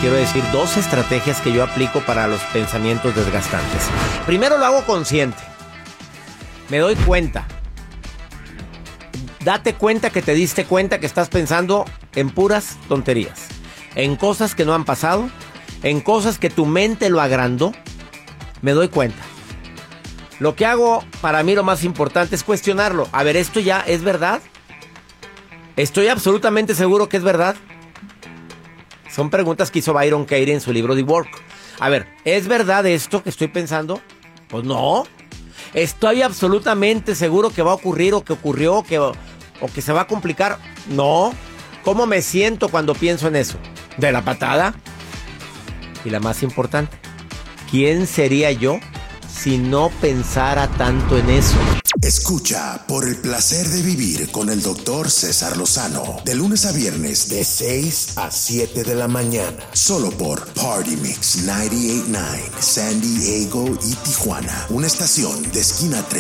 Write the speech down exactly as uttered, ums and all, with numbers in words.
quiero decir dos estrategias que yo aplico para los pensamientos desgastantes. Primero, lo hago consciente. Me doy cuenta. Date cuenta que te diste cuenta que estás pensando en puras tonterías, en cosas que no han pasado, en cosas que tu mente lo agrandó. Me doy cuenta. Lo que hago, para mí lo más importante es cuestionarlo. A ver, ¿esto ya es verdad? ¿Estoy absolutamente seguro que es verdad? Son preguntas que hizo Byron Katie en su libro The Work. A ver, ¿es verdad esto que estoy pensando? Pues no. ¿Estoy absolutamente seguro que va a ocurrir o que ocurrió que, o que se va a complicar? No. ¿Cómo me siento cuando pienso en eso? ¿De la patada? Y la más importante, ¿quién sería yo si no pensara tanto en eso? Escucha Por el Placer de Vivir con el doctor César Lozano, de lunes a viernes de seis a siete de la mañana, solo por Party Mix noventa y ocho punto nueve, San Diego y Tijuana, una estación de Esquina tres.